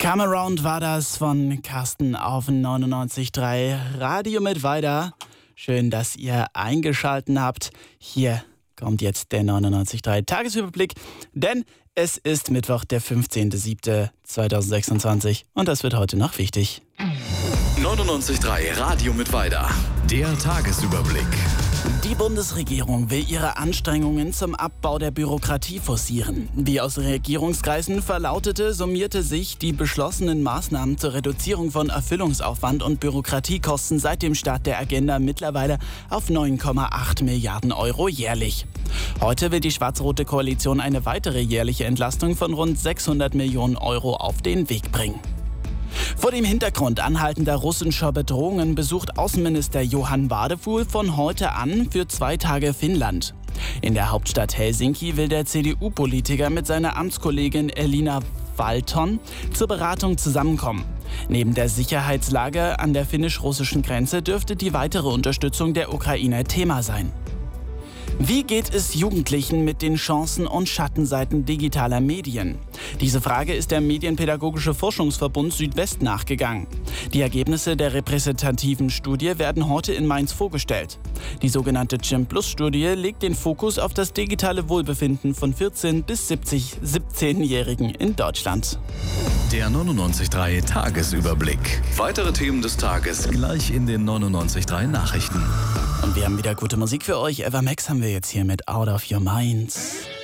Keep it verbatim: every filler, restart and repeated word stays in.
Come Around war das von Carsten auf neunundneunzig Komma drei Radio mit Weida. Schön, dass ihr eingeschalten habt. Hier kommt jetzt der neunundneunzig Komma drei Tagesüberblick, denn es ist Mittwoch, der fünfzehnter siebter zweitausendsechsundzwanzig und das wird heute noch wichtig. neunundneunzig Komma drei Radio mit Weida. Der Tagesüberblick. Die Bundesregierung will ihre Anstrengungen zum Abbau der Bürokratie forcieren. Wie aus Regierungskreisen verlautete, summierte sich die beschlossenen Maßnahmen zur Reduzierung von Erfüllungsaufwand und Bürokratiekosten seit dem Start der Agenda mittlerweile auf neun Komma acht Milliarden Euro jährlich. Heute will die schwarz-rote Koalition eine weitere jährliche Entlastung von rund sechshundert Millionen Euro auf den Weg bringen. Vor dem Hintergrund anhaltender russischer Bedrohungen besucht Außenminister Johann Wadefuhl von heute an für zwei Tage Finnland. In der Hauptstadt Helsinki will der C D U-Politiker mit seiner Amtskollegin Elina Valton zur Beratung zusammenkommen. Neben der Sicherheitslage an der finnisch-russischen Grenze dürfte die weitere Unterstützung der Ukraine Thema sein. Wie geht es Jugendlichen mit den Chancen und Schattenseiten digitaler Medien? Diese Frage ist der Medienpädagogische Forschungsverbund Südwest nachgegangen. Die Ergebnisse der repräsentativen Studie werden heute in Mainz vorgestellt. Die sogenannte Cem-Plus-Studie legt den Fokus auf das digitale Wohlbefinden von vierzehn- bis siebzehnjährigen in Deutschland. Der neunundneunzig Komma drei Tagesüberblick. Weitere Themen des Tages gleich in den neunundneunzig Komma drei Nachrichten. Und wir haben wieder gute Musik für euch. Eva Max haben wir jetzt hier mit Out of Your Minds.